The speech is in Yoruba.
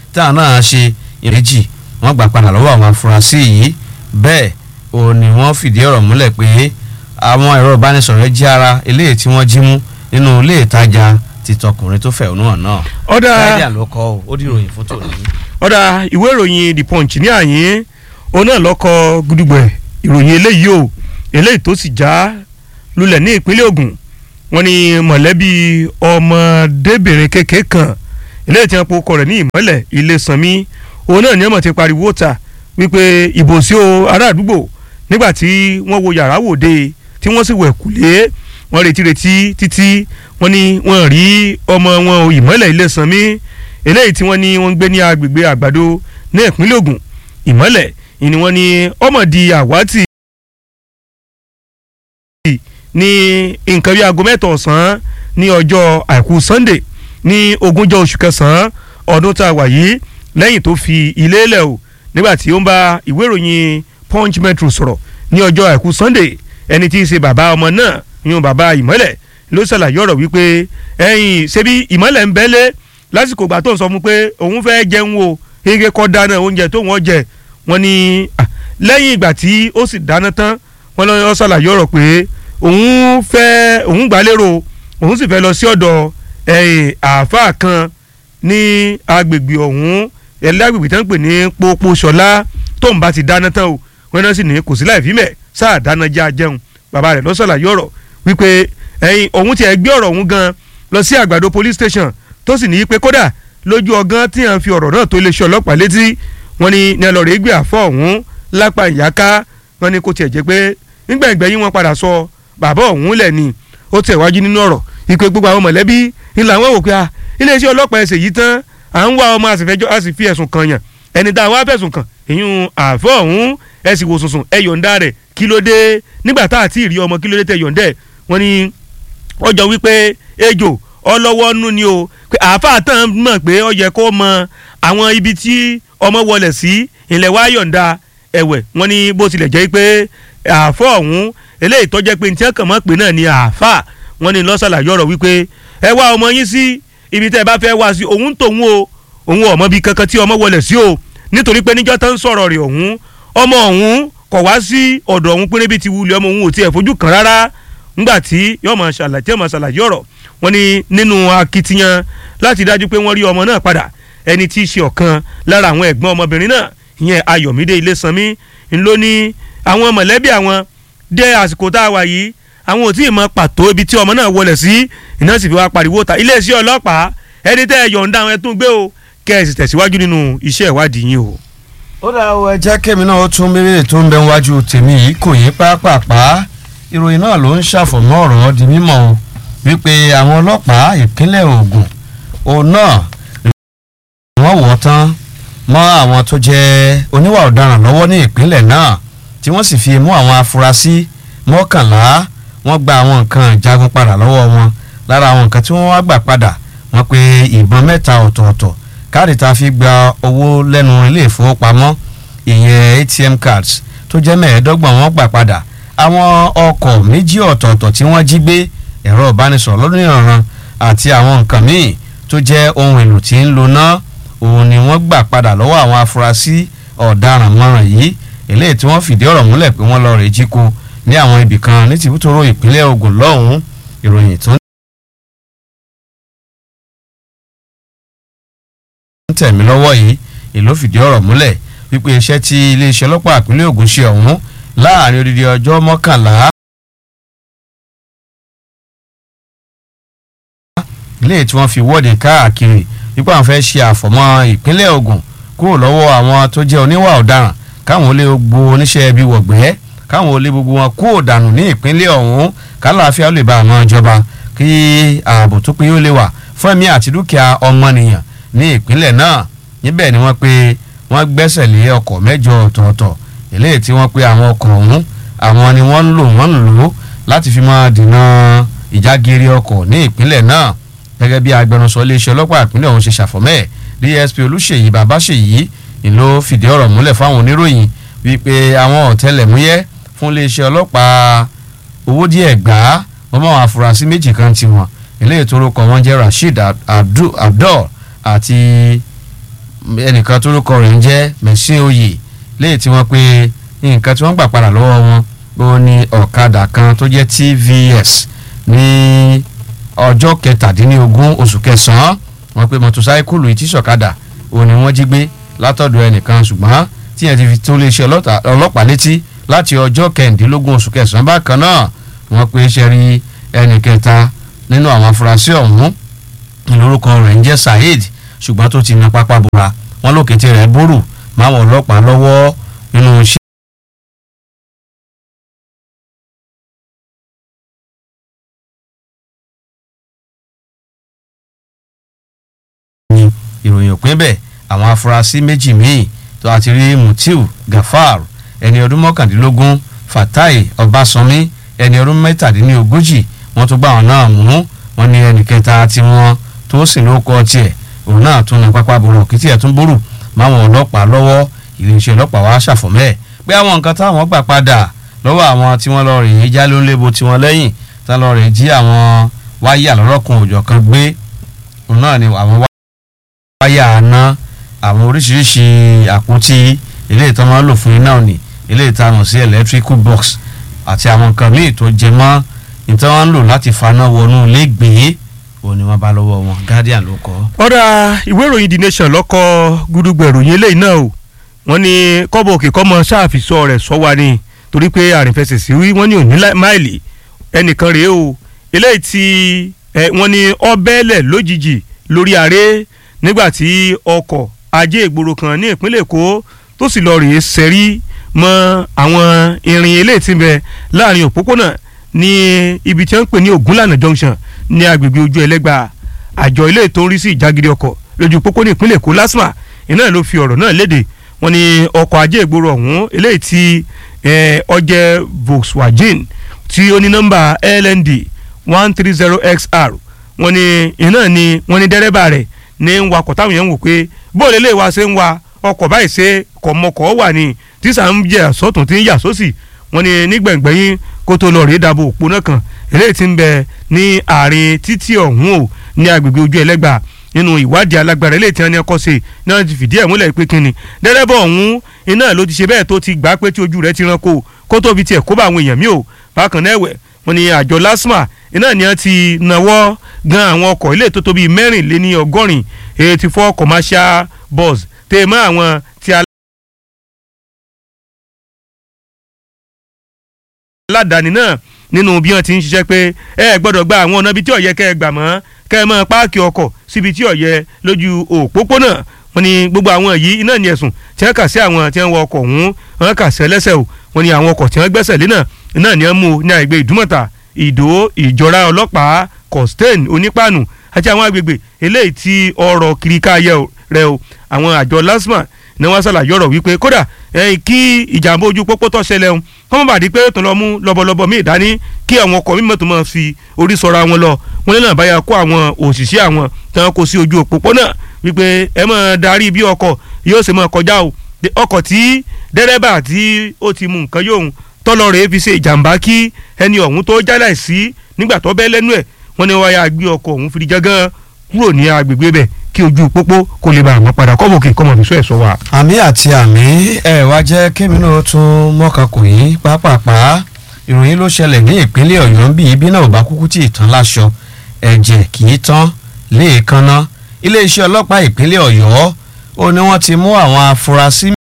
táwọn náà ṣe ìrèjì wọ́n gbà padà lọ́wọ́ àwọn afurasí yìí bẹ́ẹ̀ ò ní wọ́n fìdí ọ̀rọ̀ múlẹ̀ pé àwọn ẹ̀rọ ìbánisọ̀rọ̀ jẹ́ ara eléyìí tí wọ́n jí mú nínú ilé ìtajà títọkùnrin tó fẹ̀hónú hàn náà. Guardian ló kọ ó dìròyìn fún tòní. ọ̀dà ìwé ìròyìn The Punch ní àyín òun náà lọ́kọ̀ gudugbẹ̀ ìròyìn eléyìí o eléyìí tó sì já lulẹ̀ ní ìpínlẹ̀ Ògùn wọ́n ní mọ̀lẹ́bí ọmọdébìnrin kékeré kan eléyìí tí wọ́n pokọ rẹ̀ ní Ìmọ́lẹ̀ Ilésanmí òun náà ní ọmọ ti pariwo ta wípé ìbò sí o ará àdúgbò nígbà tí wọ́n wo yàrá wòde tí wọ́n sì wẹ̀ kùlé wọ́n retí títí wọ́n ní wọ́n rí ọmọ wọn Ìmọ́lẹ̀ Ilésanmí eléyìí tí wọ́n ní wọ́n ń gbé ní agbègbè Àgbàdo ní ìpínlẹ̀ Ògùn Ìmọ́lẹ̀ ìní wọ́n ní ọmọ di àwátì ní nǹkan bí aago mẹ́ta ọ̀sán ní ọjọ́ àìkú Sunday ní 20 oṣù kẹsàn-án ọdún tá a wà yìí lẹ́yìn tó fi ilé lẹ̀ o nígbà tí ó ń bá ìwé ìròyìn Punch Metro sọ̀rọ̀ ní ọjọ́ àìkú Sunday ẹni tí í ṣe bàbá ọmọ náà yún bàbá Ìmọ́lẹ̀ ló ṣàlàyé ọ̀rọ̀ wípé ẹ̀yìn ṣebí Ìmọ́lẹ̀ ń bẹ́lẹ̀ lásìkò ìgbà tó ń sọ fún pé òun fẹ́ jẹun o ege kọ́ dáná oúnjẹ tó wọ́n jẹ wọ́n ní lẹ́yìn ìgbà tí ó sì dáná tán wọ́n lọ ṣàlàyé ọ̀rọ̀ pé òun gbà lérò òun sì fẹ́ lọ sí ọ̀dọ̀ àáfàá kan ní agbègbè ọ̀hún agbègbè tó ń pè ní Pópó Ṣọlá tó ń bá ti dáná tán o wọ́n náà sì ní kò sí láì fi mẹ́ sáà dáná já jẹun bàbá rẹ̀ lọ ṣàlàyé ọ̀rọ̀ wípé òun ti ẹ̀ gbé ọ̀rọ̀ òun gan lọ sí Àgbàdo police station tó sì ní pé kódà lójú ọgán tí à ń fi ọ̀rọ̀ náà tó iléeṣẹ́ ọlọ́pàá létí wọ́n ní ẹlọ́rìí gbé àfọ́ ọ̀hún lápá ìyáká wọ́n ní kó tiẹ̀ jẹ́ pé nígbà ìgbẹ̀yìn wọn padà sọ bàbá ọ̀hún lẹ̀ ni ó tẹ̀ wájú nínú ọ̀rọ̀ ìpè gbogbo àwọn mọ̀lẹ́bí ńlá wọn wò pé iléeṣẹ́ ọlọ́pàá ẹsẹ̀ yìí tán à ń wá ọmọ a sì fi ẹ̀sùn kan yàn ẹni tá a wá fẹ̀sùn kàn èyún àfọ́ ọ̀hún ẹ sì wò sùnsùn ẹ yọ̀ǹda rẹ̀ kí ló dé nígbà tá a ti rí ọmọ kí ló dé tẹ yọ̀ǹda ẹ̀ wọ́n ní ọjọ́ wípé ejò ọlọ́wọ́ nú ni o pé àáfàá tán mọ̀ pé ó yẹ kó mọ àwọn ibi tí ọmọ wọlé sí ilẹ̀ wá yọ̀ǹda ẹ̀wẹ̀ wọ́n ní bó tilẹ̀ jẹ́ pé àfọ́ ọ̀hún eléyìí tó jẹ́ pé ní tí wọ́n kàn mọ́ pé náà ni àáfàá wọ́n ní lọ́sàlàyé ọ̀rọ̀ wípé ẹ wá ọmọ yín sí ibi tẹ́ ẹ bá fẹ́ wá sí òun tòun o òun ọmọ bíi kankan tí ọmọ wọlé sí o nítorí pé níjọ́ tán sọ̀rọ̀ rẹ̀ ọ̀hún ọmọ ọ̀hún kọ̀ wá sí ọ̀dọ̀ ọ̀hún péré bíi ti wulẹ̀ ọmọ òun ò tiẹ̀ fojú kàn rárá ńgbà tí yóò máa ṣàlàyé ọ̀rọ̀ wọ́n ní nínú akitiyan láti dájú pé wọ́n rí ọmọ náà padà ẹni tí í ṣe ọ̀kan lára àwọn ẹ̀gbọ́n ọmọbìnrin náà ìyẹn Ayọ̀mídé Ilésanmí ńlọ ní àwọn mọ̀lẹ́bí àwọn dé àsìkò tá a wà yìí àwọn ò tí ì mọ pàtó ibi tí ọmọ náà wọlé sí iná sì fi wá pariwo ta iléeṣẹ́ ọlọ́pàá ẹni tẹ́ ẹ yọ̀ǹda àwọn ẹtún gbé o kẹ́ ẹ sì tẹ̀síwájú nínú iṣẹ́ ìwádìí yín o. ó dá o ẹjẹ́ kẹ́mi náà ó tún bíbélì tó ń bẹ wájú tèmi yìí kò yí pápápá ìròyìn náà ló ń ṣàfọ̀mọ́ ọ̀rọ̀ di mímọ̀ o wípé àwọn ọlọ́pàá ìpínlẹ̀ Ògùn òun náà wọ́n wọ̀ tán mọ́ àwọn tó jẹ́ oníwà ọ̀daràn lọ́wọ́ ní ìpínlẹ̀ náà tí wọ́n sì fi mú àwọn afurasí 11 wọ́n gba àwọn nǹkan ìjagun padà lọ́wọ́ wọn lára àwọn nǹkan tí wọ́n wá gbà padà wọ́n pé ìbọn 3 ọ̀tọ̀ọ̀tọ̀ káàdì tá a fi gba owó lẹ́nu ilé ìfowópamọ́ ìyẹn ATM cards tó jẹ́ 25 wọ́n gbà padà àwọn ọkọ̀ 2 ọ̀tọ̀ọ̀tọ̀ tí wọ́n jí gbé ẹ̀rọ ìbánisọ̀rọ̀ lọ́dún ìrànràn àti àwọn nǹkan míì tó jẹ́ ohun èlò tí ń lo náà òun ni wọ́n gbà padà lọ́wọ́ àwọn afurasí ọ̀daràn mọ́ràn yìí eléyìí tí wọ́n fìdí ọ̀rọ̀ múlẹ̀ pé wọ́n lọ rè jí kó ní àwọn ibì kan ní tìbútòrò ìpínlẹ̀ Ògùn lọ́hùn-ún ìròyìn tó ń tẹ̀mí lọ́wọ́ yìí èló fìdí ọ̀rọ̀ múlẹ̀ wípé iṣẹ́ tí iléeṣẹ́ ọlọ́pàá ìpínlẹ̀ Ògùn ṣe ọ̀hún láàrin odidi ọjọ́ 11 ilé tí wọ́n fi wọ́de káàkiri wípé àwọn fẹ́ ṣe àfọ̀mọ́ ìpínlẹ̀ Ògùn kúrò lọ́wọ́ àwọn tó jẹ́ oníwà ọ̀daràn káwọn olè gbogbo oníṣẹ́ ẹbí wọ̀gbẹ́ káwọn olè gbogbo wọn kúrò dànù ní ìpínlẹ̀ ọ̀hún kálàáfíà ó lè bá àwọn ìjọba kí ààbò tó péye ó lè wà fún ẹ̀mí àti dúkìá ọmọnìyàn ní ìpínlẹ̀ náà níbẹ̀ ni wọ́n pé wọ́n gbẹ́sẹ̀ lé ọkọ̀ 8 ọ̀tọ̀ọ̀tọ̀ eléyìí tí wọ́n pé àwọn ọkọ̀ ọ̀hún àwọn ni wọ́n ń lò láti fi máa dènà ìjágeere ọkọ̀ ní ìpínlẹ̀ náà gẹ́gẹ́ bí agbẹnusọ iléeṣẹ́ ọlọ́pàá ìpínlẹ̀ ọ̀hún ṣe ṣàfọ̀mẹ́ DSP Olúṣèyí Babáṣèyí ìlú fìdí ọ̀rọ̀ múlẹ̀ fáwọn oníròyìn wípé àwọn ọ̀tẹlẹ̀múyẹ́ fún iléeṣẹ́ ọlọ́pàá Owódì Ẹ̀gbá wọ́n mọ̀ àwọn afurasí 2 kan tiwọn eléyìí tó rúkọ wọn jẹ́ Rasheed Abdul àti ẹnìkan tó lóko rẹ̀ ń jẹ́ mẹ̀sìn oyè léyìí tí wọ́n pe nǹkan tí wọ́n gbà padà lọ́wọ́ wọn ó ní ọ̀kadà kan tó jẹ́ TVS ní ọjọ́ 17 oṣù kẹsàn-án wọ́n pe mọ́tòsáíkùlù ìtísọ̀kadà òun ni wọ́n jí gbé látọ̀dọ̀ ẹnìkan ṣùgbọ́n tí yẹn ti fi tó iléeṣẹ́ ọlọ́pàá létí láti ọjọ́ 15 oṣù kẹsàn-án bákan náà wọ́n pe ṣe rí ẹnì kẹta nínú àwọn afurasí ọ̀hún lórúkọ rẹ̀ ń jẹ́ Saheed ṣùgbọ́n tó ti na pápá bora wọ́n lókété rẹ̀ bórù máwọn ọlọ́pàá lọ́wọ́ nínú iṣẹ́. ìròyìn òpin bẹ́ẹ̀ àwọn afurasí méjì míì tó àti rí Mutiu Gafar ẹni ọdún 19 Fatai Ọbásanmi ẹni ọdún 37 wọ́n tún gbà wọn náà mú wọn ní ẹnì kẹta tí wọ́n tó sì ló kọ tiẹ̀ òun náà tún ní pápá borò kí tiẹ̀ tún bórù máwọn ọlọ́pàá lọ́wọ́ iléeṣẹ́ ọlọ́pàá wa ṣàfọ̀mẹ́ pé àwọn nǹkan táwọn gbà padà lọ́wọ́ àwọn tí wọ́n lọ rìn yín já ló ń lébo tí wọ́n lẹ́yìn tá lọ rìn jí àwọn wáyà lọ́rọ̀kun òjọ̀ kan gbé òun náà ni àwọn wáyà àná àwọn oríṣiríṣi àpótí eléyìí tó máa ń lò fún iná òní eléyìí tá a mọ̀ sí electrical box àti àwọn nǹkan míì tó jẹ mọ́ nítorí wọ́n ń lò láti faná wọnú ilé gbé òun ni wọ́n bá lọ́wọ́ wọn Guardian ló kọ. ọ̀dà ìwé ìròyìn The Nation lọ́kọ̀ gúdúgbò ìròyìn eléyìí náà o wọ́n ní kọ́bọ̀ òkè kọ́mọ ṣáàfìsọ rẹ̀ sọ wa ni torí pé àrìnfẹsẹ̀sí wọ́n ní òní máìlì ẹnìkan rèé o eléyìí tí wọ́n ní ọbẹ̀lẹ̀ lójijì lórí aré nígbà tí ọkọ̀ ajé ìgboro kan ní ìpínlẹ̀ Èkó tó sì lọ rèé sẹ́rí mọ́ àwọn irin eléyìí tí ń bẹ láàrin òpópónà ní ibi tí wọ́n ń pè ní Ògúnlànà junction ní agbègbè ojú ẹlẹ́gbà àjọ ilé tó ń rí sí ìjágídí ọkọ̀ lójú pópó ní ìpínlẹ̀ Èkó LASTMA iná ló fi ọ̀rọ̀ náà léde wọ́n ní ọkọ̀ ajé ìgboro ọ̀hún eléyìí tí ọjẹ́ Volkswagen tí ó ní nọ́mbà LND 130XR wọ́n ní iná ni wọ́n ní dẹ́rẹ́bà rẹ̀ ní ń wakọ̀ táwọn èèyàn ń wò pé bóòlù ilé wa ṣe ń wa ọkọ̀ báyìí ṣe kọ̀mọkọ̀ wà ní tí sàn ń jẹ́ sọ́tún tí ń yà sósì wọ́n ní nígbẹ̀ngbẹ̀yìn kó tó lọ rèé dàbò òpónà kan eléyìí tí ń bẹ ní àárín títí ọ̀hún o ní agbègbè ojú ẹlẹ́gbà nínú ìwádìí alágbára eléyìí tí wọ́n ní ọkọ̀ ṣe náà ti fìdí ẹ̀ múlẹ̀ pé kínni dẹ́rẹ́bà ọ̀hún iná ló ti ṣe bẹ́ẹ̀ tó ti gbà pé tí ojú rẹ̀ ti ranko kó tó fi tiẹ̀ kó bá àwọn èèyàn mí o bákan náà ẹ̀wẹ̀ wọ́n ní àjọ LASTMA iná ni wọ́n ti nawọ́ gan àwọn ọkọ̀ ilé tó tóbi 84 84 commercial bus tẹ̀ mọ́ àwọn tí aládàáni náà nínú bí wọ́n ti ń ṣiṣẹ́ pé ẹ gbọ́dọ̀ gba àwọn ọ̀nà ibi tí ó yẹ kẹ́ ẹ gbà mọ́ kẹ́ ẹ mọ́ páàkì ọkọ̀ síbi tí ó yẹ lójú òpópónà wọ́n ní gbogbo àwọn yìí iná ní ẹ̀sùn tí wọ́n kà sí àwọn tí wọ́n wọ ọkọ̀ ọ̀hún wọ́n kà sí ẹlẹ́sẹ̀ o wọ́n ní àwọn ọkọ̀ tí wọ́n gbẹ́sẹ̀ lé náà iná ní wọ́n mú ní àgbè Ìdúmọ̀tà Ìdó Ìjọra ọlọ́pàá Costain Onípàánù àti àwọn agbègbè eléyìí tí ọrọ̀ kiriká rẹ o àwọn àjọ LASTMA ní wọ́n ṣàlàyé ọ̀rọ̀ wípé kódà kí ìjàmbá ojú pópó tó ṣẹlẹ̀ ń kọ́mọ́ bàdí pé tó lọ mú lọ́bọ̀lọ́bọ̀ míì dání kí àwọn ọkọ̀ mímọ́ tó máa fi orí sọra wọn lọ wọn ní náà báyà kó àwọn òṣìṣẹ́ àwọn tí wọ́n kó sí ojú òpópónà wípé ẹ máa darí bí ọkọ̀ yóò ṣe máa kọjá o ọkọ̀ tí dẹ́rẹ́bà tí ó ti mú nǹkan yóò tọ́lọ́ rẹ̀ fi ṣe ìjàmbá kí ẹni ọ̀hún tó jálẹ̀ sí nígbà tó bẹ́ lẹ́nu ẹ̀ wọ́n ní wọ́n yà gbé ọkọ̀ ọ̀hún fi jẹ́gán kúrò ní agbègbè bẹ̀ kí ojú pópó kó lè bá àwọn padà kọ́bùkì kọ́mọ̀ fi sọ ẹ̀ sọ wa. àmì àti àmì ẹ wá jẹ́ kémi náà tún mọ́kàn kò yín pápápá ìròyìn ló ṣẹlẹ̀ ní ìpínlẹ̀ Ọ̀yọ́ ń bí ibi náà ò bá kúkú tí ì tán láṣọ ẹ̀jẹ̀ kì í tán léèkánná iléeṣẹ́ ọlọ́pàá ìpínlẹ̀ Ọ̀yọ́ ó ní wọ́n ti mú àwọn afurasí